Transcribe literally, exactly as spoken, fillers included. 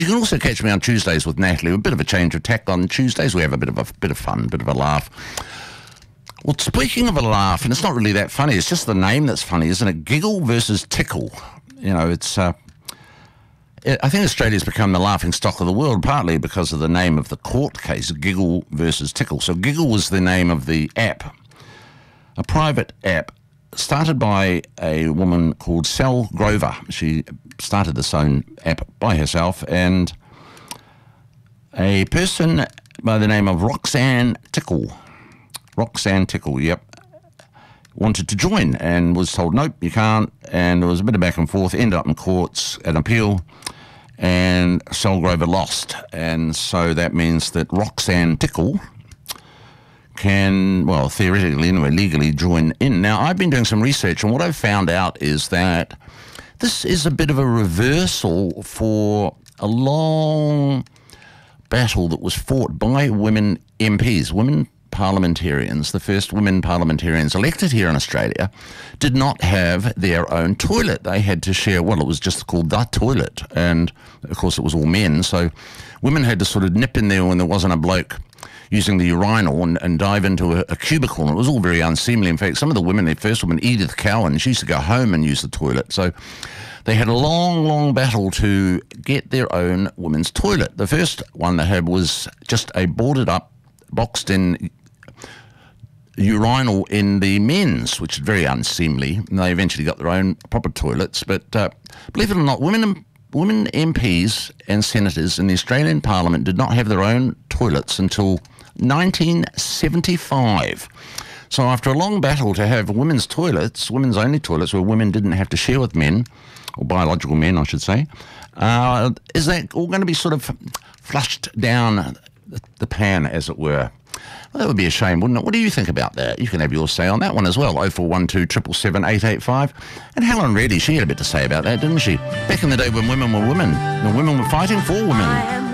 You can also catch me on Tuesdays with Natalie. A bit of a change of tack on Tuesdays. We have a bit of a bit of fun, a bit of a laugh. Well, speaking of a laugh, and it's not really that funny, it's just the name that's funny, isn't it? Giggle versus tickle. You know, it's... Uh, it, I think Australia's become the laughing stock of the world, partly because of the name of the court case, Giggle versus Tickle. So Giggle was the name of the app, a private app started by a woman called Sal Grover. She started this own app by herself, and a person by the name of Roxanne Tickle, Roxanne Tickle, yep, wanted to join and was told, nope, you can't, and there was a bit of back and forth, ended up in courts, an appeal, and Sal Grover lost, and so that means that Roxanne Tickle can, well, theoretically anyway, legally join in. Now, I've been doing some research, and what I've found out is that this is a bit of a reversal for a long battle that was fought by women M Ps, women parliamentarians. The first women parliamentarians elected here in Australia did not have their own toilet. They had to share, well, it was just called the toilet, and of course it was all men, so women had to sort of nip in there when there wasn't a bloke using the urinal and, and dive into a, a cubicle, and it was all very unseemly. In fact, some of the women, the first woman, Edith Cowan, she used to go home and use the toilet. So they had a long, long battle to get their own women's toilet. The first one they had was just a boarded-up, boxed-in urinal in the men's, which is very unseemly. And they eventually got their own proper toilets. But uh, believe it or not, women women M Ps and senators in the Australian Parliament did not have their own toilets until nineteen seventy-five. So after a long battle to have women's toilets, women's only toilets where women didn't have to share with men, or biological men, I should say, uh, is that all going to be sort of flushed down the pan, as it were? Well, that would be a shame, wouldn't it? What do you think about that? You can have your say on that one as well. oh four one two, seven seven seven, eight eight five. And Helen Reddy, she had a bit to say about that, didn't she? Back in the day when women were women, the women were fighting for women.